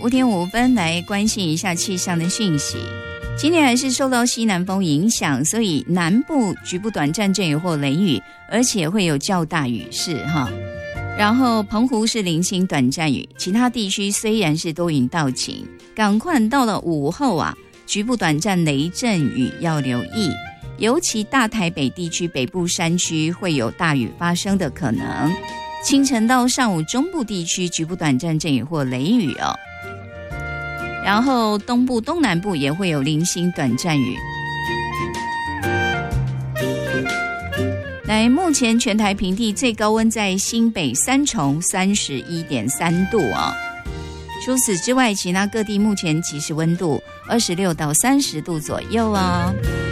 5:05来关心一下气象的讯息。今天还是受到西南风影响，所以南部局部短暂阵雨或雷雨，而且会有较大雨势哈。然后澎湖是零星短暂雨，其他地区虽然是多云到晴，赶快到了午后啊，局部短暂雷阵雨要留意，尤其大台北地区北部山区会有大雨发生的可能。清晨到上午中部地区局部短暂阵雨或雷雨哦。然后东部东南部也会有零星短暂雨。来，目前全台平地最高温在新北三重 31.3 度哦。除此之外，其他各地目前其实温度26到30度左右哦。